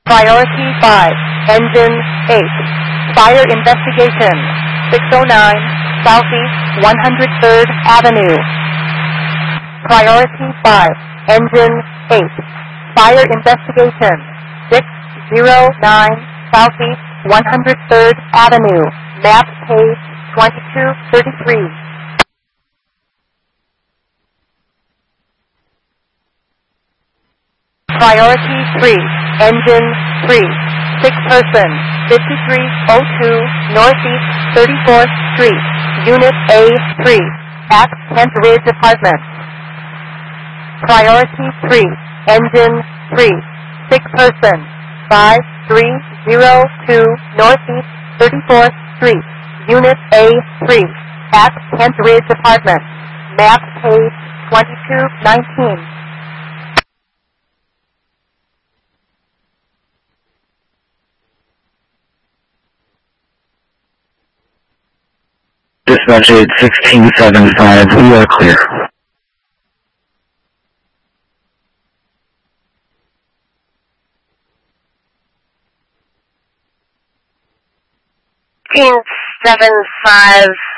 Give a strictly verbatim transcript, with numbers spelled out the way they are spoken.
Priority five, engine eight. Fire investigation, six oh nine Southeast one hundred third Avenue. Priority five, engine eight. Fire investigation, six oh nine Southeast one hundred third Avenue. Map page twenty-two thirty-three. Priority three, engine three. Six person, fifty-three oh two Northeast thirty-fourth Street, Unit A three, at Kent Ridge Apartments. Priority three, engine three. Six person, five three oh two Northeast thirty-fourth Street, Unit A three, at Kent Ridge Apartments. Map page twenty-two nineteen. Dispatch eight sixteen seventy-five, we are clear. sixteen seven five.